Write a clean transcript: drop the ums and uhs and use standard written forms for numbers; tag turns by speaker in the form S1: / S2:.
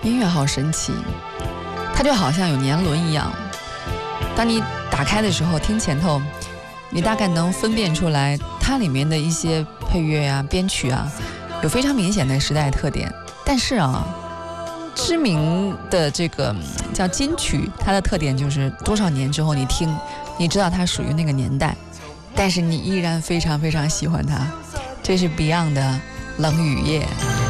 S1: 音乐好神奇，它就好像有年轮一样。当你打开的时候，听前头，你大概能分辨出来它里面的一些配乐啊、编曲啊，有非常明显的时代特点。但是啊，知名的这个叫金曲，它的特点就是多少年之后你听，你知道它属于那个年代，但是你依然非常非常喜欢它。这是 Beyond 的《冷雨夜》。